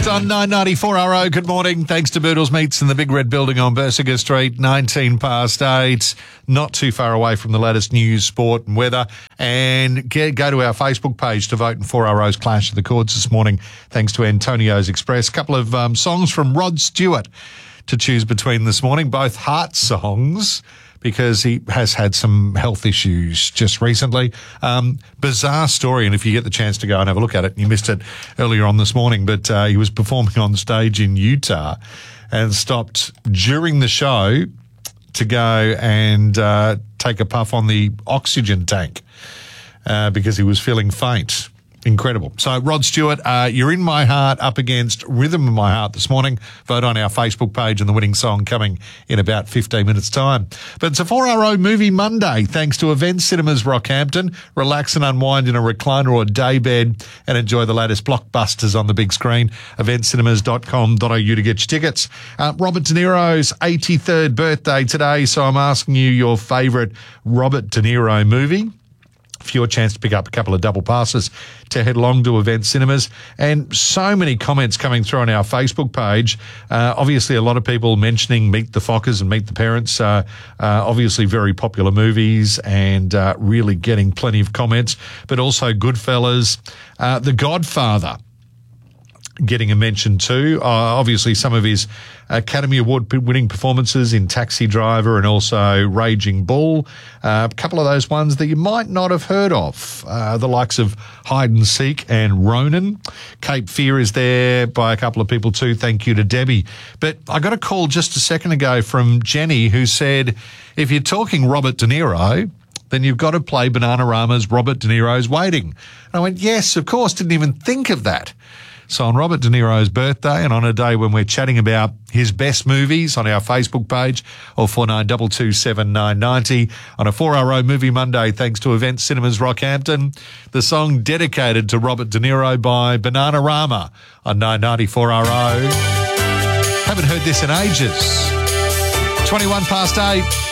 on 994RO. Good morning. Thanks to Boodles Meats in the Big Red Building on Bersiger Street, 19 past 8. Not too far away from the latest news, sport and weather. And go to our Facebook page to vote in 4RO's Clash of the Chords this morning, thanks to Antonio's Express. A couple of songs from Rod Stewart to choose between this morning, both heart songs, because he has had some health issues just recently. Bizarre story, and if you get the chance to go and have a look at it, you missed it earlier on this morning, but he was performing on stage in Utah and stopped during the show to go and take a puff on the oxygen tank because he was feeling faint. Incredible. So, Rod Stewart, You're in My Heart up against Rhythm of My Heart this morning. Vote on our Facebook page and the winning song coming in about 15 minutes' time. But it's a 4RO Movie Monday, thanks to Event Cinemas Rockhampton. Relax and unwind in a recliner or daybed and enjoy the latest blockbusters on the big screen. Eventcinemas.com.au to get your tickets. Robert De Niro's 83rd birthday today, so I'm asking you your favourite Robert De Niro movie. For your chance to pick up a couple of double passes to head along to Event Cinemas. And so many comments coming through on our Facebook page. Obviously, a lot of people mentioning Meet the Fockers and Meet the Parents. Obviously, very popular movies and really getting plenty of comments. But also Goodfellas, The Godfather, getting a mention too. Obviously, some of his Academy Award-winning performances in Taxi Driver and also Raging Bull. A couple of those ones that you might not have heard of, the likes of Hide and Seek and Ronin. Cape Fear is there by a couple of people too. Thank you to Debbie. But I got a call just a second ago from Jenny who said, if you're talking Robert De Niro, then you've got to play Bananarama's Robert De Niro's Waiting. And I went, yes, of course, didn't even think of that. So on Robert De Niro's birthday and on a day when we're chatting about his best movies on our Facebook page, or 49227990 on a 4RO Movie Monday, thanks to Event Cinemas Rockhampton, the song dedicated to Robert De Niro by Bananarama on 994RO. Haven't heard this in ages. 21 past 8.